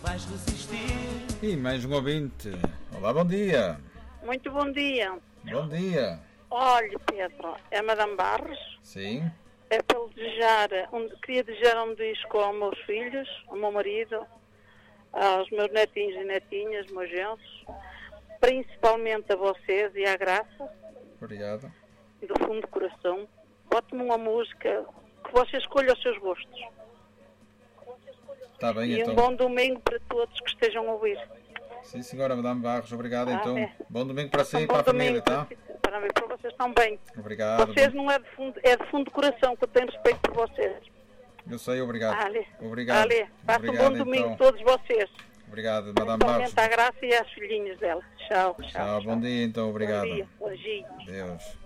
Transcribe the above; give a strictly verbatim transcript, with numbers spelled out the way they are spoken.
vais resistir. E mais um ouvinte. Olá, bom dia. Muito bom dia. Bom dia. Olha, Pedro, é Madame Barros. Sim. É para lhe desejar, um, queria desejar um disco aos meus filhos, ao meu marido, aos meus netinhos e netinhas, meus genros, principalmente a vocês e à Graça. Obrigado. Do fundo do coração. Bote-me uma música que você escolha os seus gostos. Está bem, e então. um bom domingo para todos que estejam a ouvir. Sim, senhora, Madame Barros, obrigado, Ah, então. é. Bom domingo para si Um e para bom a família, domingo tá? para, para, para vocês também. Obrigado. Vocês bom- não é de fundo, é de fundo do coração, que eu tenho respeito por vocês. Eu sei, obrigado. Ali, Obrigado. ali, façam um Obrigado, bom domingo então. todos vocês. Obrigado, Madame Barros. Principalmente à Graça e às filhinhas dela. Tchau, tchau. Tchau, bom dia, então, obrigado. Bom dia, beijinhos. Deus.